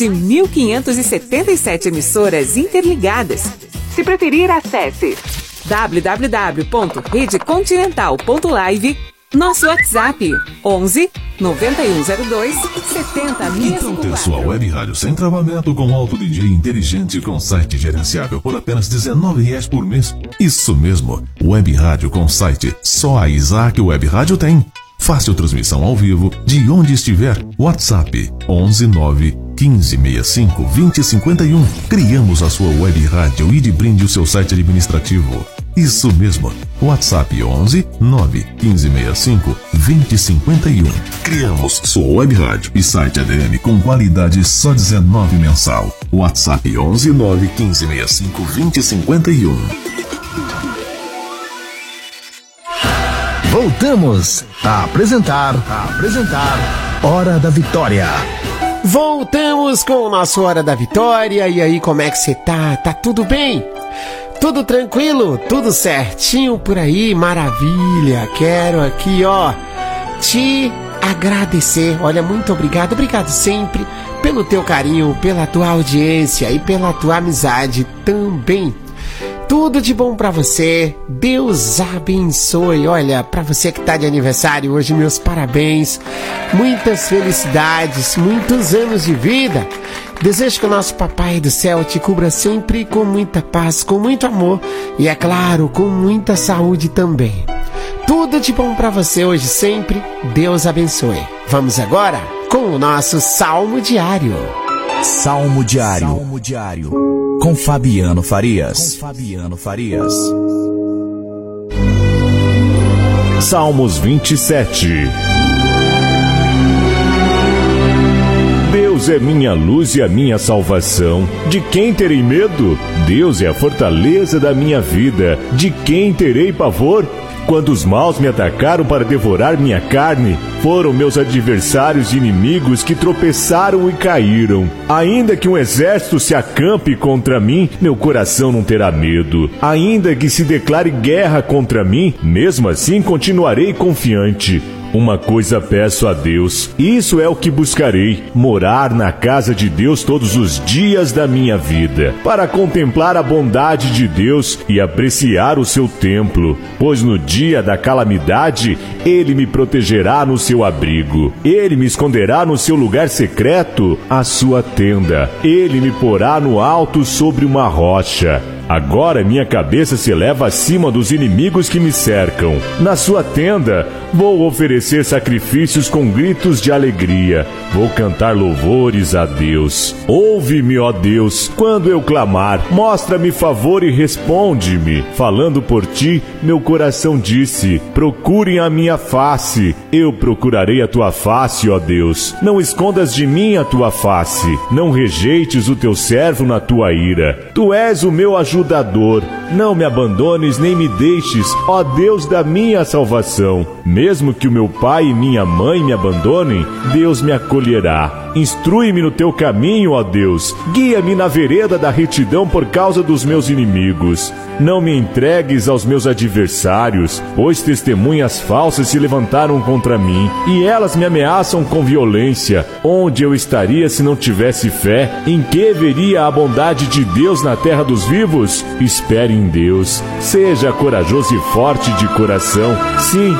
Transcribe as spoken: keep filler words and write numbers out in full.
de mil quinhentas e setenta e sete emissoras interligadas. Se preferir, acesse w w w ponto rede continental ponto live. Nosso WhatsApp onze noventa e um zero dois setenta sessenta e quatro. Então ter sua web rádio sem travamento com alto D J inteligente com site gerenciável por apenas dezenove reais por mês. Isso mesmo, web rádio com site. Só a Isaac Web Rádio tem. Fácil transmissão ao vivo de onde estiver. WhatsApp onze nove quinze sessenta e cinco vinte cinquenta e um. Criamos a sua web rádio e de brinde o seu site administrativo. Isso mesmo, WhatsApp onze nove quinze sessenta e cinco vinte cinquenta e um. Criamos sua web rádio e site A D M com qualidade só dezenove mensal. WhatsApp onze nove quinze sessenta e cinco vinte cinquenta e um. Voltamos a apresentar, a apresentar Hora da Vitória. Voltamos com o nosso Hora da Vitória. E aí, como é que você tá? Tá tudo bem? Tudo tranquilo? Tudo certinho por aí? Maravilha! Quero aqui, ó, te agradecer. Olha, muito obrigado, obrigado sempre pelo teu carinho, pela tua audiência e pela tua amizade também. Tudo de bom pra você, Deus abençoe. Olha, pra você que tá de aniversário hoje, meus parabéns, muitas felicidades, muitos anos de vida. Desejo que o nosso Papai do Céu te cubra sempre com muita paz, com muito amor e, é claro, com muita saúde também. Tudo de bom pra você hoje sempre, Deus abençoe. Vamos agora com o nosso Salmo Diário. Salmo Diário. Salmo Diário. Com Fabiano Farias. Com Fabiano Farias. Salmos vinte e sete. Deus é minha luz e a minha salvação. De quem terei medo? Deus é a fortaleza da minha vida. De quem terei pavor? Quando os maus me atacaram para devorar minha carne, foram meus adversários e inimigos que tropeçaram e caíram. Ainda que um exército se acampe contra mim, meu coração não terá medo. Ainda que se declare guerra contra mim, mesmo assim continuarei confiante. Uma coisa peço a Deus, isso é o que buscarei: morar na casa de Deus todos os dias da minha vida, para contemplar a bondade de Deus e apreciar o seu templo. Pois no dia da calamidade, Ele me protegerá no seu abrigo. Ele me esconderá no seu lugar secreto, a sua tenda. Ele me porá no alto sobre uma rocha. Agora minha cabeça se eleva acima dos inimigos que me cercam. Na sua tenda, vou oferecer sacrifícios com gritos de alegria. Vou cantar louvores a Deus. Ouve-me, ó Deus, quando eu clamar. Mostra-me favor e responde-me. Falando por ti, meu coração disse: procurem a minha face. Eu procurarei a tua face, ó Deus. Não escondas de mim a tua face. Não rejeites o teu servo na tua ira. Tu és o meu ajudador. Não me abandones nem me deixes, ó Deus da minha salvação. Mesmo que o meu pai e minha mãe me abandonem, Deus me acolherá. Instrui-me no teu caminho, ó Deus. Guia-me na vereda da retidão por causa dos meus inimigos. Não me entregues aos meus adversários, pois testemunhas falsas se levantaram contra mim, e elas me ameaçam com violência. Onde eu estaria se não tivesse fé? Em que veria a bondade de Deus na terra dos vivos? Espere em Deus. Seja corajoso e forte de coração. Sim,